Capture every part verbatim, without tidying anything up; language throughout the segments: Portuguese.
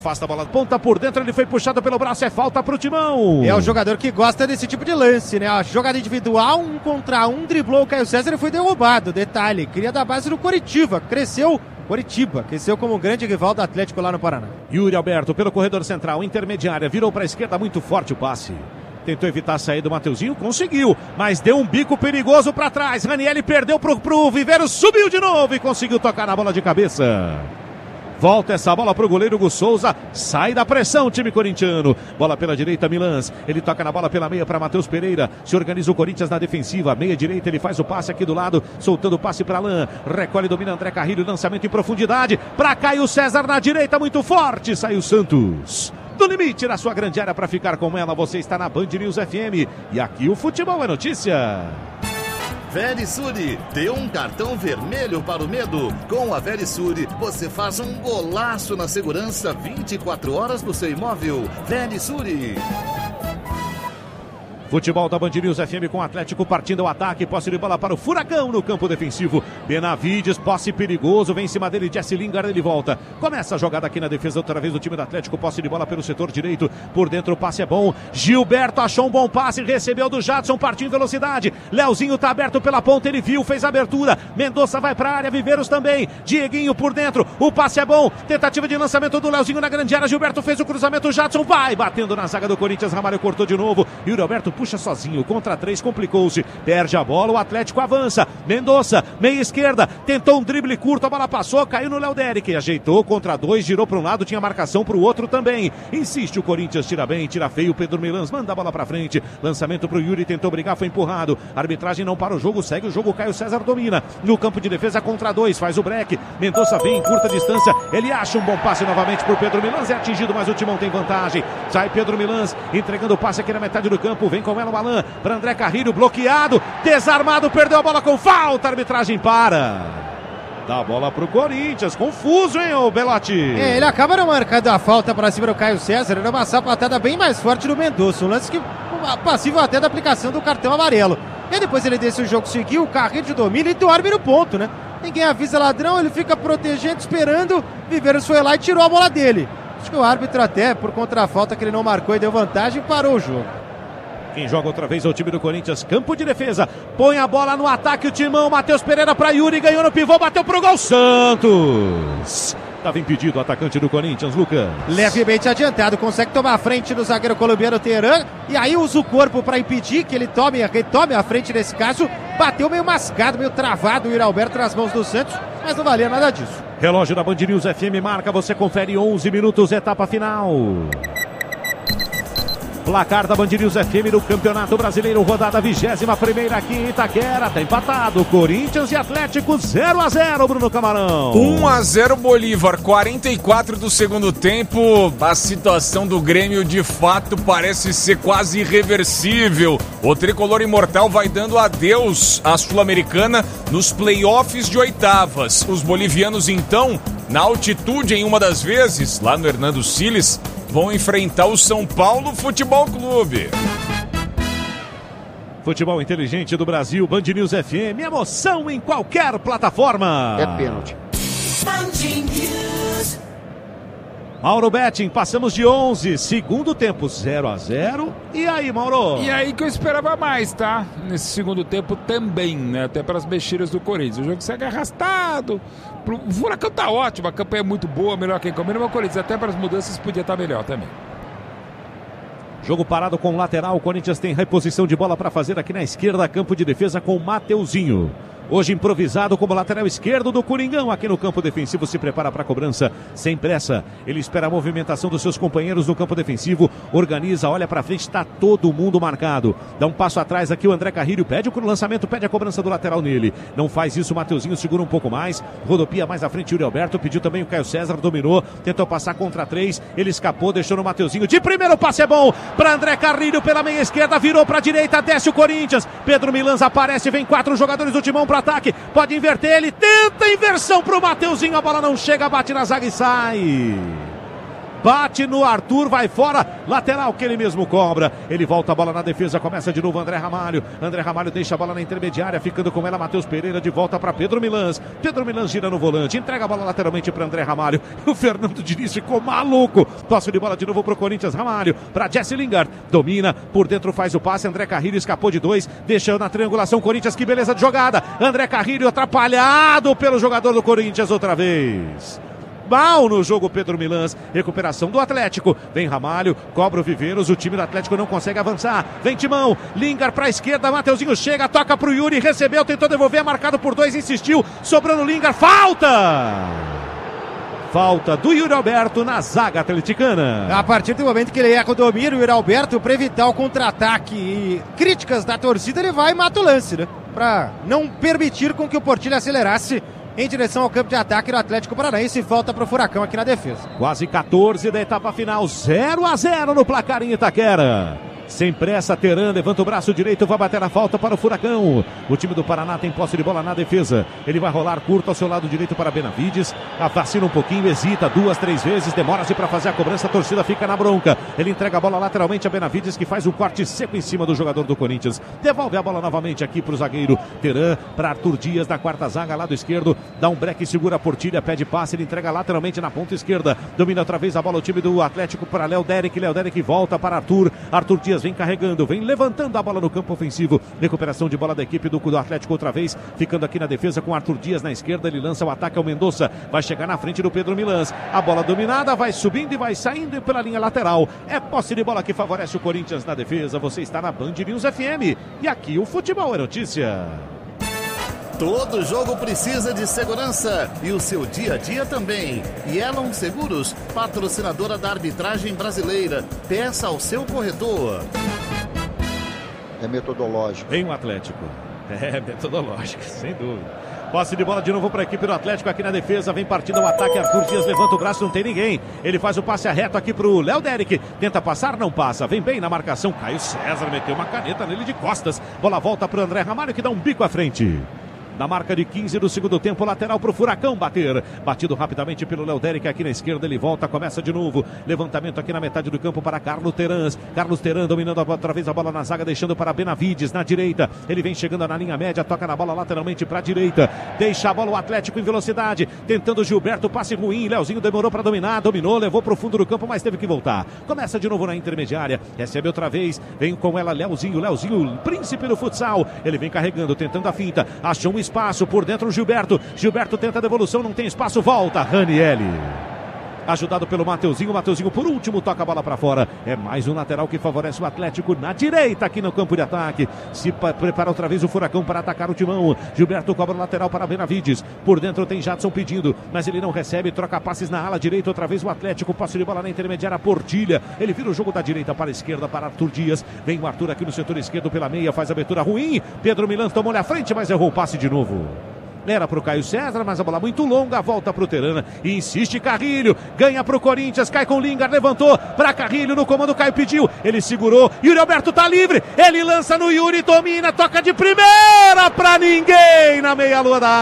Afasta a bola, ponta por dentro, ele foi puxado pelo braço, é falta pro Timão. É o jogador que gosta desse tipo de lance, né? A jogada individual, um contra um, driblou o Caio César e foi derrubado. Detalhe, cria da base do Coritiba, cresceu, Coritiba, cresceu como um grande rival do Atlético lá no Paraná. Yuri Alberto pelo corredor central, intermediária, virou para a esquerda, muito forte o passe. Tentou evitar a saída do Mateuzinho, conseguiu, mas deu um bico perigoso para trás. Ranieri perdeu pro, pro Viveiro, subiu de novo e conseguiu tocar na bola de cabeça. Volta essa bola para o goleiro Hugo Souza. Sai da pressão o time corintiano. Bola pela direita, Milans. Ele toca na bola pela meia para Matheus Pereira. Se organiza o Corinthians na defensiva. Meia direita, ele faz o passe aqui do lado. Soltando o passe para Alain. Recolhe, domina André Carrilho. Lançamento em profundidade. Para Caio César na direita, muito forte. Saiu Santos. Do limite na sua grande área para ficar com ela. Você está na Band News F M. E aqui o futebol é notícia. Verisure, dê um cartão vermelho para o medo. Com a Verisure, você faz um golaço na segurança vinte e quatro horas do seu imóvel. Verisure. Futebol da Band News F M com o Atlético partindo ao ataque, posse de bola para o Furacão no campo defensivo. Benavides, posse perigoso, vem em cima dele, Jesse Lingard, ele volta. Começa a jogada aqui na defesa, outra vez do time do Atlético, posse de bola pelo setor direito, por dentro o passe é bom. Gilberto achou um bom passe, recebeu do Jadson, partiu em velocidade. Leozinho tá aberto pela ponta, ele viu, fez a abertura. Mendonça vai pra área, Viveiros também. Dieguinho por dentro, o passe é bom. Tentativa de lançamento do Leozinho na grande área, Gilberto fez o cruzamento, o Jadson vai batendo na zaga do Corinthians, Ramalho cortou de novo. E o Alberto puxa sozinho, contra três, complicou-se, perde a bola, o Atlético avança, Mendonça, meia esquerda, tentou um drible curto, a bola passou, caiu no Léo Derek, ajeitou, contra dois, girou para um lado, tinha marcação para o outro também, insiste o Corinthians, tira bem, tira feio, Pedro Milans manda a bola para frente, lançamento para o Yuri, tentou brigar, foi empurrado, arbitragem não para o jogo, segue o jogo, Caio César domina, no campo de defesa contra dois, faz o break, Mendonça vem em curta distância, ele acha um bom passe novamente para o Pedro Milans, é atingido, mas o Timão tem vantagem, sai Pedro Milans, entregando o passe aqui na metade do campo, vem com ela o Alain, para André Carrilho, bloqueado, desarmado, perdeu a bola com falta, a arbitragem para. Dá a bola pro Corinthians, confuso, hein, ô Belotti? É, ele acaba não marcando a falta para cima do Caio César, era uma sapatada bem mais forte do Mendonça, um lance que passível até da aplicação do cartão amarelo. E depois ele deixa o jogo seguir, o Carrilho domina e dorme no ponto, né? Ninguém avisa ladrão, ele fica protegendo, esperando, Viveiros foi lá e tirou a bola dele. Acho que o árbitro até, por contra a falta que ele não marcou e deu vantagem, parou o jogo. Quem joga outra vez é o time do Corinthians, campo de defesa, põe a bola no ataque, o Timão, Matheus Pereira para Yuri, ganhou no pivô, bateu pro gol, Santos! Estava impedido o atacante do Corinthians, Lucas. Levemente adiantado, consegue tomar a frente do zagueiro colombiano Teran, e aí usa o corpo para impedir que ele tome, que ele tome a frente nesse caso, bateu meio mascado, meio travado o Yuri Alberto nas mãos do Santos, mas não valia nada disso. Relógio da Band News F M marca, você confere onze minutos, etapa final. Placar da Band News F M no Campeonato Brasileiro, rodada vigésima primeira aqui em Itaquera, tá empatado, Corinthians e Atlético zero a zero, Bruno Camarão. um a zero Bolívar, quarenta e quatro do segundo tempo, a situação do Grêmio de fato parece ser quase irreversível, o tricolor imortal vai dando adeus à Sul-Americana nos playoffs de oitavas, os bolivianos então, na altitude em uma das vezes, lá no Hernando Siles, vão enfrentar o São Paulo Futebol Clube. Futebol inteligente do Brasil, Band News F M, emoção em qualquer plataforma. É pênalti. Mauro Betting, passamos de onze, segundo tempo zero a zero. E aí, Mauro? E aí que eu esperava mais, tá? Nesse segundo tempo também, né? Até pelas mexidas do Corinthians. O jogo segue arrastado. O Furacão tá ótimo, a campanha é muito boa, melhor quem combina, mas o Corinthians até para as mudanças podia estar melhor também. Jogo parado com o lateral, o Corinthians tem reposição de bola para fazer aqui na esquerda, campo de defesa com o Mateuzinho. Hoje improvisado como lateral esquerdo do Coringão, aqui no campo defensivo, se prepara para a cobrança, sem pressa, ele espera a movimentação dos seus companheiros no campo defensivo, organiza, olha para frente, está todo mundo marcado, dá um passo atrás aqui o André Carrilho, pede o lançamento, pede a cobrança do lateral nele, não faz isso, o Mateuzinho segura um pouco mais, rodopia mais à frente, Yuri Alberto, pediu também o Caio César, dominou, tentou passar contra três, ele escapou, deixou no Mateuzinho, de primeiro passe é bom, para André Carrilho pela meia esquerda, virou para a direita, desce o Corinthians, Pedro Milans aparece, vem quatro jogadores do Timão para ataque, pode inverter, ele tenta inversão pro Mateuzinho, a bola não chega, bate na zaga e sai. bate no Arthur, vai fora, lateral que ele mesmo cobra. Ele volta a bola na defesa, começa de novo André Ramalho. André Ramalho deixa a bola na intermediária, ficando com ela Matheus Pereira, de volta para Pedro Milans. Pedro Milans gira no volante, entrega a bola lateralmente para André Ramalho. O Fernando Diniz ficou maluco. Tosse de bola de novo pro Corinthians, Ramalho para Jesse Lingard, domina, por dentro faz o passe, André Carrilho escapou de dois, deixou na triangulação Corinthians, que beleza de jogada. André Carrilho atrapalhado pelo jogador do Corinthians outra vez. Mal no jogo Pedro Milans, recuperação do Atlético, vem Ramalho, cobra o Viveiros, o time do Atlético não consegue avançar, vem Timão, Lingard pra esquerda, Mateuzinho chega, toca pro Yuri, recebeu, tentou devolver, marcado por dois, insistiu, sobrando Lingard, falta! Falta do Yuri Alberto na zaga atleticana. A partir do momento que ele erra o domínio, o Yuri Alberto, para evitar o contra-ataque e críticas da torcida, ele vai e mata o lance, né? Para não permitir com que o Portilho acelerasse em direção ao campo de ataque do Atlético Paranaense, e falta para o Furacão aqui na defesa. Quase quatorze da etapa final, zero a zero no placar em Itaquera. Sem pressa, Teran levanta o braço direito, vai bater a falta para o Furacão. O time do Paraná tem posse de bola na defesa. Ele vai rolar curto ao seu lado direito para Benavides. Vacina um pouquinho, hesita duas, três vezes, demora-se para fazer a cobrança, a torcida fica na bronca. Ele entrega a bola lateralmente a Benavides, que faz um corte seco em cima do jogador do Corinthians. Devolve a bola novamente aqui para o zagueiro Teran, para Arthur Dias na quarta zaga, lado esquerdo. Dá um break, segura a Portilha, pede passe, ele entrega lateralmente na ponta esquerda. Domina outra vez a bola o time do Atlético para Léo Derek. Léo Derek volta para Arthur. Arthur Dias vem carregando, vem levantando a bola no campo ofensivo. Recuperação de bola da equipe do, do Atlético outra vez, ficando aqui na defesa com Arthur Dias na esquerda. Ele lança o ataque ao Mendonça, vai chegar na frente do Pedro Milans. A bola dominada, vai subindo e vai saindo pela linha lateral. É posse de bola que favorece o Corinthians na defesa. Você está na Band News F M e aqui o futebol é notícia. Todo jogo precisa de segurança e o seu dia a dia também. Yellow Seguros, patrocinadora da arbitragem brasileira. Peça ao seu corretor. É metodológico. Vem o Atlético. É metodológico, sem dúvida. Posse de bola de novo para a equipe do Atlético aqui na defesa. Vem partindo ao ataque. Arthur Dias levanta o braço, não tem ninguém. Ele faz o passe reto aqui para o Léo Derek. Tenta passar, não passa. Vem bem na marcação. Caio César meteu uma caneta nele de costas. Bola volta para o André Ramalho, que dá um bico à frente. Na marca de quinze do segundo tempo, lateral para o Furacão bater. Batido rapidamente pelo Léo Derek aqui na esquerda, ele volta, começa de novo. Levantamento aqui na metade do campo para Carlos Teran. Carlos Teran dominando outra vez a bola na zaga, deixando para Benavides na direita. Ele vem chegando na linha média, toca na bola lateralmente para a direita. Deixa a bola o Atlético em velocidade. Tentando Gilberto, passe ruim. Léozinho demorou para dominar, dominou, levou para o fundo do campo, mas teve que voltar. Começa de novo na intermediária, recebe outra vez. Vem com ela Léozinho, Léozinho, príncipe do futsal. Ele vem carregando, tentando a finta. Achou um espaço por dentro o Gilberto. Gilberto tenta a devolução, não tem espaço, volta Ranielli. Ajudado pelo Mateuzinho, Mateuzinho por último toca a bola para fora. É mais um lateral que favorece o Atlético na direita aqui no campo de ataque. Se prepara outra vez o Furacão para atacar o Timão. Gilberto cobra o lateral para Benavides. Por dentro tem Jadson pedindo, mas ele não recebe, troca passes na ala direita, outra vez o Atlético, posse de bola na intermediária, Portilha. Ele vira o jogo da direita para a esquerda para Arthur Dias. Vem o Arthur aqui no setor esquerdo pela meia, faz a abertura ruim. Pedro Milans tomou-lhe à frente, mas errou o passe de novo. Era para o Caio César, mas a bola muito longa, volta para o Terana, e insiste Carrilho, ganha para o Corinthians, cai com Lingard, levantou para Carrilho no comando, Caio pediu, ele segurou, Yuri Alberto tá livre, ele lança no Yuri, domina, toca de primeira para ninguém na meia-lua da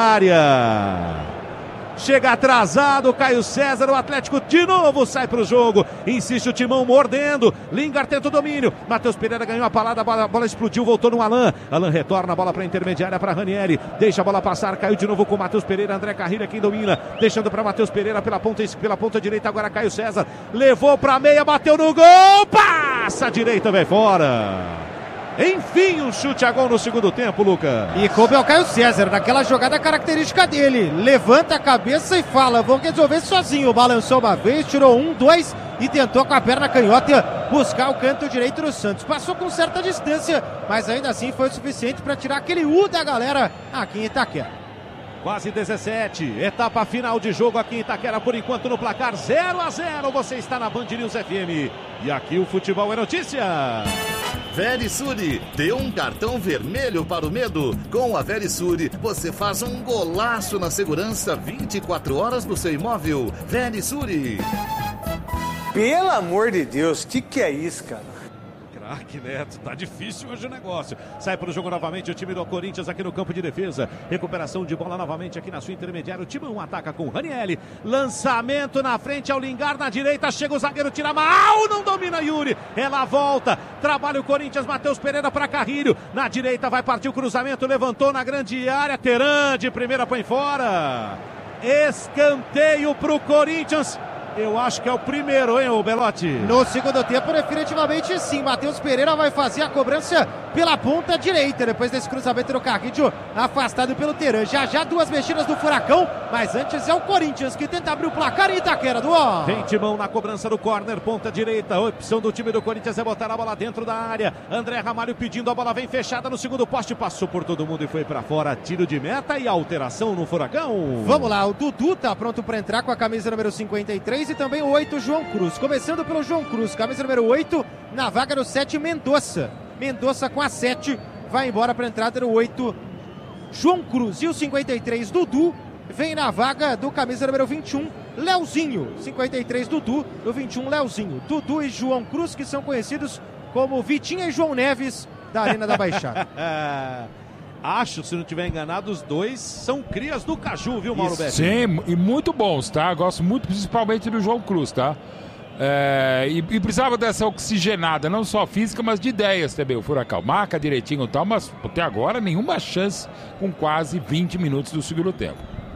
área. Chega atrasado, Caio César, o Atlético de novo sai para o jogo. Insiste o Timão mordendo. Lingard tenta o domínio. Matheus Pereira ganhou a palada, a bola, a bola explodiu, voltou no Alan. Alan retorna a bola para a intermediária para Ranieri. Deixa a bola passar, caiu de novo com Matheus Pereira. André Carrilho quem domina. Deixando para Matheus Pereira pela ponta, pela ponta direita. Agora Caio César. Levou para a meia, bateu no gol. Passa a direita, vai fora. Enfim, um chute a gol no segundo tempo, Luca. E coube ao Caio César, naquela jogada característica dele. Levanta a cabeça e fala, vou resolver sozinho. Balançou uma vez, tirou um, dois e tentou com a perna canhota buscar o canto direito do Santos. Passou com certa distância, mas ainda assim foi o suficiente para tirar aquele U da galera aqui em Itaquera. Quase dezessete, etapa final de jogo aqui em Itaquera, por enquanto no placar zero a zero. Você está na Band News F M e aqui o futebol é notícia. Verisure, dê um cartão vermelho para o medo. Com a Verisure, você faz um golaço na segurança vinte e quatro horas do seu imóvel. Verisure. Pelo amor de Deus, o que, que é isso, cara? Craque Neto, tá difícil hoje o negócio. Sai pro jogo novamente o time do Corinthians aqui no campo de defesa. Recuperação de bola novamente aqui na sua intermediária. O Timão ataca com o Ranieri. Lançamento na frente ao Lingard, na direita. Chega o zagueiro, tira mal, não domina Yuri. Ela volta. Trabalha o Corinthians, Matheus Pereira para Carrilho. Na direita vai partir o cruzamento, levantou na grande área. Teran de primeira põe fora. Escanteio pro Corinthians. Eu acho que é o primeiro, hein, o Belotti? No segundo tempo, definitivamente sim. Matheus Pereira vai fazer a cobrança pela ponta direita. Depois desse cruzamento do Carrilho, afastado pelo Teran. Já já duas mexidas do Furacão, mas antes é o Corinthians que tenta abrir o placar em Itaquera, do ó. Tem Timão na cobrança do córner, ponta direita. A opção do time do Corinthians é botar a bola dentro da área. André Ramalho pedindo, a bola vem fechada no segundo poste, passou por todo mundo e foi pra fora. Tiro de meta e alteração no Furacão. Vamos lá, o Dudu tá pronto pra entrar com a camisa número cinquenta e três e também o oito, João Cruz. Começando pelo João Cruz, camisa número oito, na vaga do sete, Mendonça. Mendonça com a sete, vai embora para a entrada do oito, João Cruz. E o cinquenta e três, Dudu, vem na vaga do camisa número vinte e um, Leozinho. cinquenta e três, Dudu, do vinte e um, Leozinho. Dudu e João Cruz, que são conhecidos como Vitinha e João Neves, da Arena da Baixada. Acho, se não estiver enganado, os dois são crias do Caju, viu, Mauro Betti? Sim, e muito bons, tá? Gosto muito, principalmente do João Cruz, tá? É, e, e precisava dessa oxigenada, não só física, mas de ideias também, o Furacão. Marca direitinho e tal, mas até agora nenhuma chance com quase vinte minutos do segundo tempo.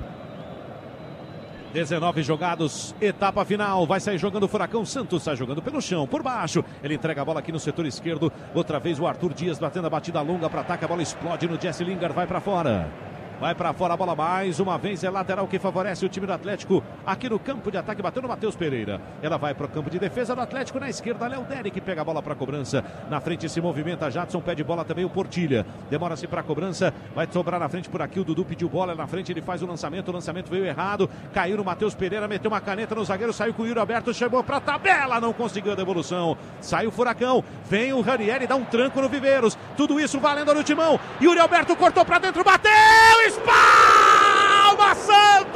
dezenove jogados, etapa final, vai sair jogando o Furacão. Santos sai jogando pelo chão, por baixo, ele entrega a bola aqui no setor esquerdo, outra vez o Arthur Dias batendo a batida longa para ataque, a bola explode no Jesse Lingard, vai para fora. Vai para fora a bola mais uma vez, é lateral que favorece o time do Atlético aqui no campo de ataque, bateu no Matheus Pereira. Ela vai para o campo de defesa do Atlético, na esquerda, Léo Derek pega a bola para a cobrança. Na frente se movimenta Jadson, pede bola também o Portilha. Demora-se para a cobrança, vai sobrar na frente por aqui, o Dudu pediu bola, na frente ele faz o lançamento, o lançamento veio errado, caiu no Matheus Pereira, meteu uma caneta no zagueiro, saiu com o Yuri Alberto, chegou para a tabela, não conseguiu a devolução. Sai o Furacão, vem o Ranieri, dá um tranco no Viveiros, tudo isso valendo no Timão. Yuri Alberto cortou para dentro, bateu, Espalma Santos!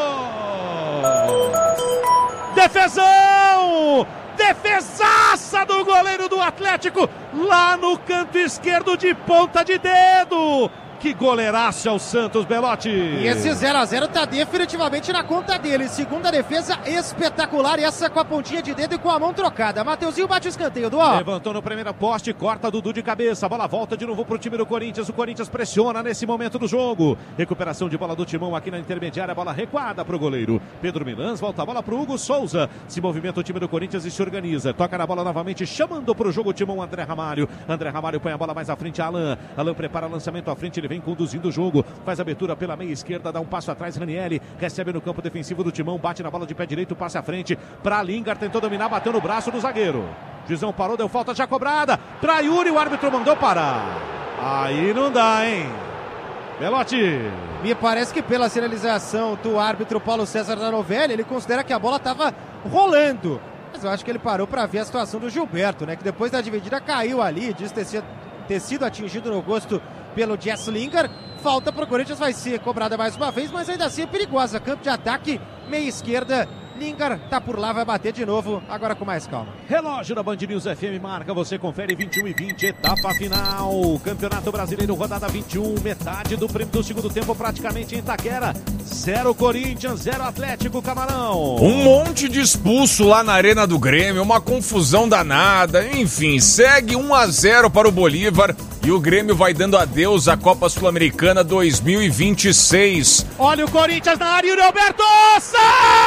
Defesão! Defesaça do goleiro do Atlético, lá no canto esquerdo de ponta de dedo. Que goleiraço é o Santos, Belotti. E esse zero a zero tá definitivamente na conta dele. Segunda defesa espetacular, essa com a pontinha de dedo e com a mão trocada. Mateuzinho bate o escanteio do ó. Levantou no primeiro poste, corta Dudu de cabeça. A bola volta de novo pro time do Corinthians. O Corinthians pressiona nesse momento do jogo. Recuperação de bola do Timão aqui na intermediária. A bola recuada pro goleiro Pedro Milans. Volta a bola pro Hugo Souza. Se movimenta o time do Corinthians e se organiza. Toca na bola novamente, chamando pro jogo o Timão André Ramalho. André Ramalho põe a bola mais à frente. Alan. Alan prepara o lançamento à frente. Ele vem conduzindo o jogo, faz a abertura pela meia esquerda, dá um passo atrás, Ranieri recebe no campo defensivo do Timão, bate na bola de pé direito, passe à frente para Lingard, tentou dominar, bateu no braço do zagueiro. Juizão parou, deu falta já cobrada para Yuri, o árbitro mandou parar. Aí não dá, hein? Belotti. Me parece que pela sinalização do árbitro Paulo César da Novelli, ele considera que a bola estava rolando. Mas eu acho que ele parou para ver a situação do Gilberto, né? Que depois da dividida caiu ali, diz ter sido, ter sido atingido no rosto pelo Jesse Lingard. Falta para o Corinthians, vai ser cobrada mais uma vez, mas ainda assim é perigosa. Campo de ataque, meia esquerda. Lingard tá por lá, vai bater de novo, agora com mais calma. Relógio da Band News F M marca, você confere vinte e um e vinte, etapa final. Campeonato Brasileiro, rodada vinte e um, metade do, do segundo tempo praticamente em Itaquera. Zero Corinthians, zero Atlético, Camarão. Um monte de expulso lá na Arena do Grêmio, uma confusão danada. Enfim, segue um a zero para o Bolívar e o Grêmio vai dando adeus à Copa Sul-Americana dois mil e vinte e seis. Olha o Corinthians na área, Yuri Alberto! Santos!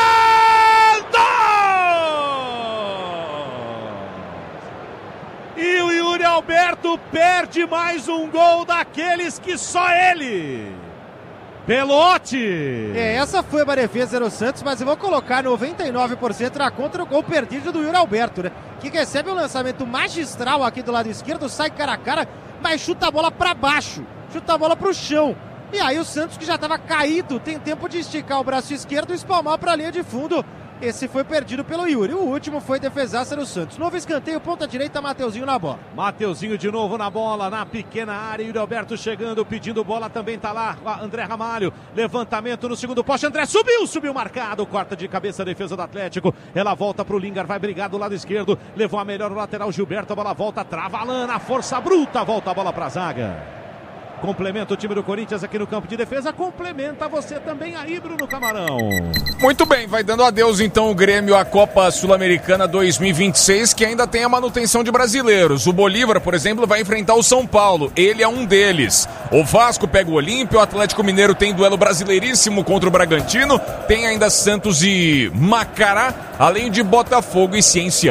E o Yuri Alberto perde mais um gol daqueles que só ele. Belotti. É, essa foi uma defesa do Santos, mas eu vou colocar noventa e nove por cento na contra o gol perdido do Yuri Alberto, né? Que recebe um lançamento magistral aqui do lado esquerdo, sai cara a cara, mas chuta a bola para baixo, chuta a bola para o chão. E aí o Santos, que já estava caído, tem tempo de esticar o braço esquerdo e espalmar para a linha de fundo Esse foi perdido pelo Yuri. O último foi defesaça do Santos. Novo escanteio, ponta direita, Mateuzinho na bola. Mateuzinho de novo na bola, na pequena área. Yuri Alberto chegando, pedindo bola. Também tá lá André Ramalho. Levantamento no segundo poste. André subiu, subiu marcado. Corta de cabeça a defesa do Atlético. Ela volta pro Lingard, vai brigar do lado esquerdo. Levou a melhor o lateral Gilberto. A bola volta, trava a Lana. Força bruta, volta a bola pra zaga. Complementa o time do Corinthians aqui no campo de defesa. Complementa você também aí, Bruno Camarão. Muito bem, vai dando adeus então o Grêmio à Copa Sul-Americana dois mil e vinte e seis, que ainda tem a manutenção de brasileiros. O Bolívar, por exemplo, vai enfrentar o São Paulo. Ele é um deles. O Vasco pega o Olímpia, o Atlético Mineiro tem duelo brasileiríssimo contra o Bragantino. Tem ainda Santos e Macará, além de Botafogo e Ciência.